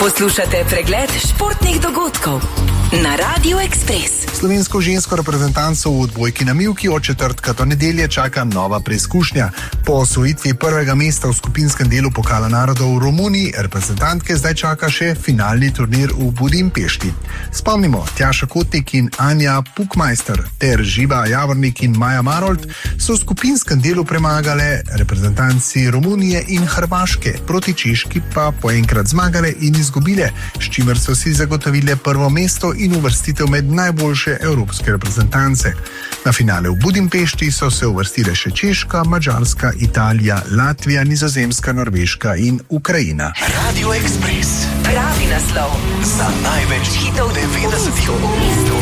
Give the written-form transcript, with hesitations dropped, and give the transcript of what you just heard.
Poslušate pregled športnih dogodkov na Radio Express. Slovensko žensko reprezentanco v odbojki na mivki od četrtka do nedelje čaka nova preizkušnja. Po osvojitvi prvega mesta v skupinskem delu Pokala narodov v Romuniji reprezentantke zdaj čaka še finalni turnir v Budimpešti. Spomnimo, Tjaša Kotnik in Anja Pukmeister ter Živa Javornik in Maja Marolt so v skupinskem delu premagale reprezentanci Romunije in Hrvaške, proti Češki pa po enkrat zmagale in izgubile, s čimer so si zagotovile prvo mesto in uvrstitev med najboljše evropske reprezentance. Na finale v Budimpešti so se uvrstile še Češka, Madžarska, Italija, Latvija, Nizozemska, Norveška in Ukrajina. Radio Express. Pravi naslov za največ hitov 90.